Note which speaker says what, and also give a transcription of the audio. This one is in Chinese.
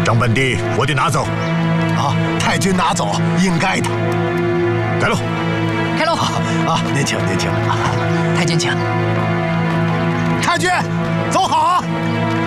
Speaker 1: 账本地我得拿走。
Speaker 2: 啊，太君拿走，应该的。
Speaker 1: 开路，
Speaker 3: 开路！
Speaker 2: 啊，您请，您请。
Speaker 3: 太君请。
Speaker 2: 太君，走好啊！